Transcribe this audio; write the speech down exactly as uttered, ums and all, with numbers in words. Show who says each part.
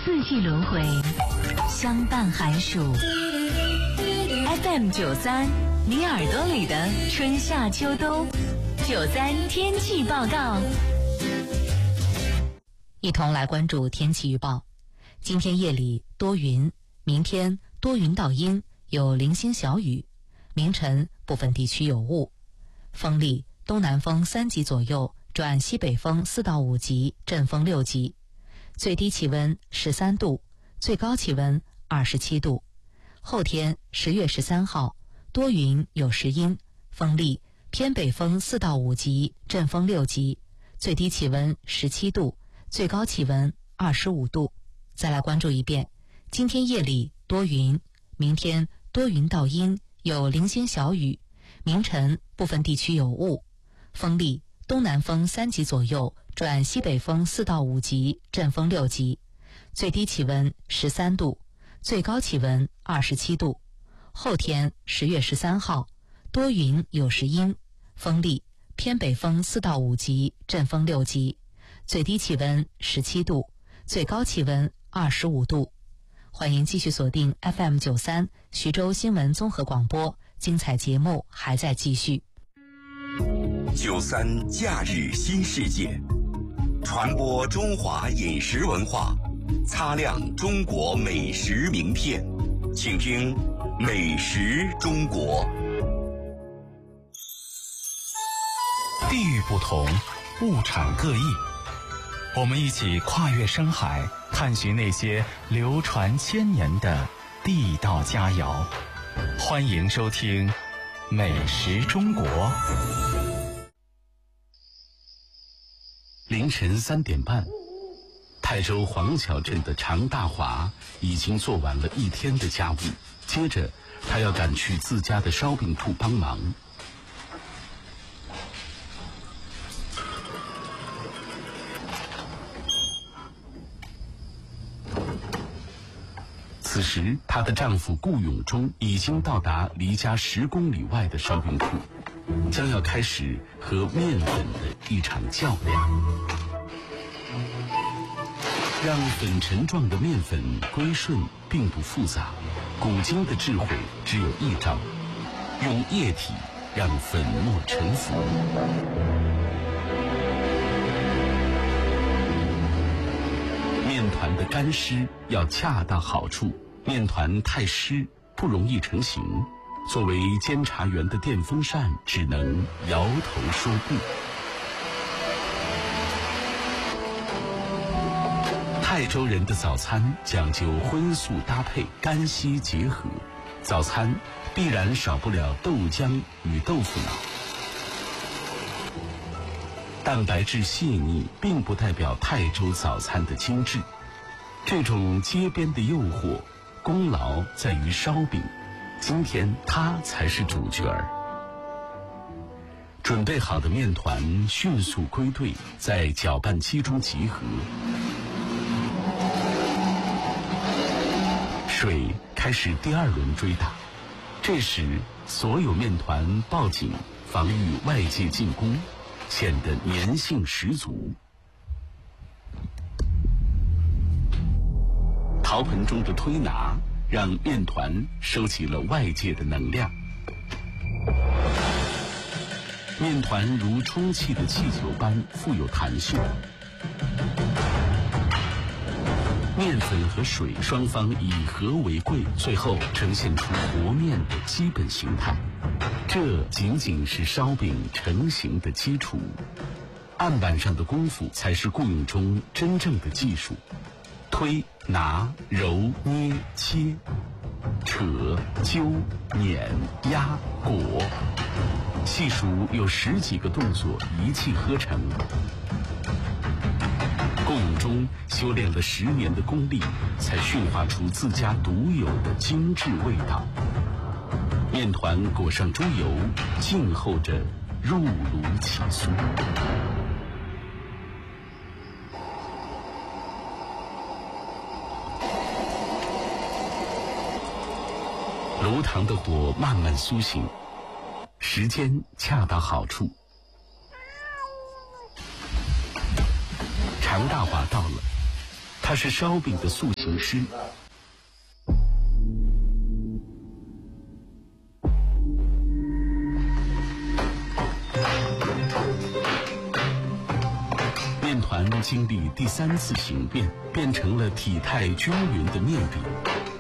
Speaker 1: 四季轮回，相伴寒暑。F M 九三，你耳朵里的春夏秋冬。九三天气报告，
Speaker 2: 一同来关注天气预报。今天夜里多云，明天多云到阴，有零星小雨，明晨部分地区有雾，风力东南风三级左右转西北风四到五级，阵风六级，最低气温十三度，最高气温二十七度。后天十月十三号多云有时阴，风力偏北风四到五级，阵风六级，最低气温十七度，最高气温二十五度。再来关注一遍，今天夜里多云，明天多云到阴，有零星小雨，明晨部分地区有雾，风力东南风三级左右转西北风四到五级，阵风六级，最低气温十三度，最高气温二十七度。后天十月十三号多云有时阴，风力偏北风四到五级，阵风六级，最低气温十七度，最高气温二十五度。欢迎继续锁定 F M 九三 徐州新闻综合广播，精彩节目还在继续。
Speaker 3: 九三假日新世界，传播中华饮食文化，擦亮中国美食名片，请听美食中国。
Speaker 4: 地域不同，物产各异，我们一起跨越深海，探寻那些流传千年的地道佳肴。欢迎收听美食中国。
Speaker 5: 凌晨三点半，泰州黄桥镇的常大华已经做完了一天的家务，接着他要赶去自家的烧饼铺帮忙。此时她的丈夫顾永忠已经到达离家十公里外的烧饼铺，将要开始和面粉的一场较量。让粉尘状的面粉归顺并不复杂，古今的智慧只有一招，用液体让粉末沉浮。面团的干湿要恰到好处，面团太湿不容易成型，作为监察员的电风扇只能摇头说不。泰州人的早餐讲究荤素搭配，干稀结合，早餐必然少不了豆浆与豆腐脑。蛋白质细腻并不代表泰州早餐的精致，这种街边的诱惑，功劳在于烧饼，今天它才是主角儿。准备好的面团迅速归队，在搅拌机中集合，水开始第二轮追打。这时所有面团抱紧，防御外界进攻，显得粘性十足。陶盆中的推拿让面团收起了外界的能量，面团如充气的气球般富有弹性。面粉和水双方以和为贵，最后呈现出和面的基本形态。这仅仅是烧饼成型的基础，案板上的功夫才是顾永忠真正的技术。推、拿、揉、捏、切、扯、揪、碾、压、裹，细数有十几个动作一气呵成。顾永忠修炼了十年的功力，才驯化出自家独有的精致味道。面团裹上猪油，静候着入炉起酥。炉膛的火慢慢苏醒，时间恰到好处。常大华到了， 他是烧饼的塑形师。面团经历第三次形变，变成了体态均匀的面饼。